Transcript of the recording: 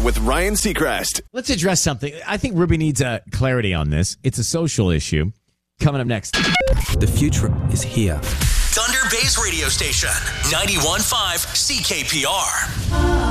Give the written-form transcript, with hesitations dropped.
with Ryan Seacrest. Let's address something. I think Ruby needs clarity on this. It's a social issue. Coming up next. The future is here. Thunder Bay's radio station, 91.5 CKPR.